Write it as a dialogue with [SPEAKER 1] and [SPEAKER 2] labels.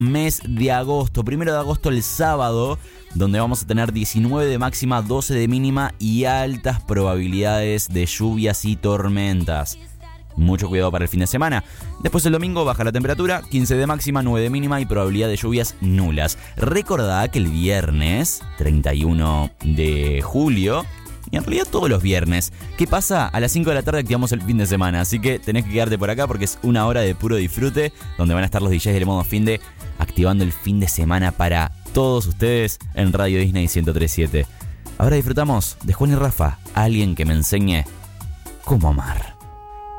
[SPEAKER 1] mes de agosto. 1 de agosto el sábado, donde vamos a tener 19 de máxima, 12 de mínima y altas probabilidades de lluvias y tormentas. Mucho cuidado para el fin de semana. Después el domingo baja la temperatura, 15 de máxima, 9 de mínima y probabilidad de lluvias nulas. Recordá que el viernes 31 de julio, y en realidad todos los viernes, ¿qué pasa? A las 5 de la tarde activamos el fin de semana, así que tenés que quedarte por acá porque es una hora de puro disfrute, donde van a estar los DJs del modo finde activando el fin de semana para todos ustedes en Radio Disney 103.7. Ahora disfrutamos de Juan y Rafa, alguien que me enseñe cómo amar.